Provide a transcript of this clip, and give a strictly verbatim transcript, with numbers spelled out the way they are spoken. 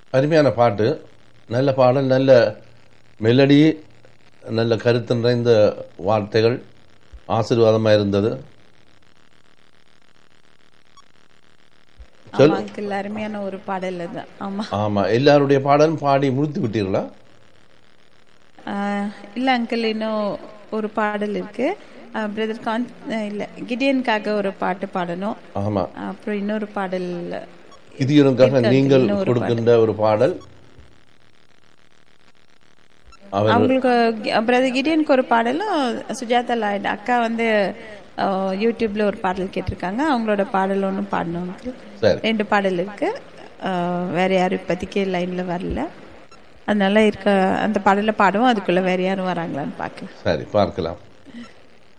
அருமையான பாட்டு, நல்ல பாடல், நல்ல மெலடி, நல்ல கருத்து நிறைந்த வார்த்தைகள், ஆசீர்வாதமாக இருந்தது. ஆமா அங்கிள், அருமையான ஒரு பாடல் அது. ஆமா ஆமா, எல்லாருடைய பாடலும் பாடி முடித்து விட்டீர்களா? ஆஹ், இல்ல அங்கிள், இன்னும் ஒரு பாடல் இருக்கு. பிரதர் கான் இல்ல கிடியனுக்காக ஒரு பாட்டு பாடணும். ஆமா, அப்புறம் இன்னொரு பாடல் கிதியோனுக்காக இருக்கு uncle, நீங்கள் இன்னும் ஒரு கொடுக்கின்ற ஒரு பாடல். அவர் அவங்களுக்கு பிரதர் கிடியனுக்கு ஒரு பாடலும், சுஜாதா லாய்டு அக்கா வந்து அஹ், யூடியூப்ல ஒரு பாடல் கேட்டிருக்காங்க. அவங்களோட பாடல் ஒன்றும் பாடணும் uncle. சரி, ரெண்டு பாடல் இருக்கு. அஹ், வேற யாரும் இப்போதைக்கு லைன்ல வரல. அதனால இருக்க அந்த பாடல பாடுவோம். அதுக்குள்ள வேற யாரும் வராங்களான்னு பார்க்கலாம். சரி, பார்க்கலாம்.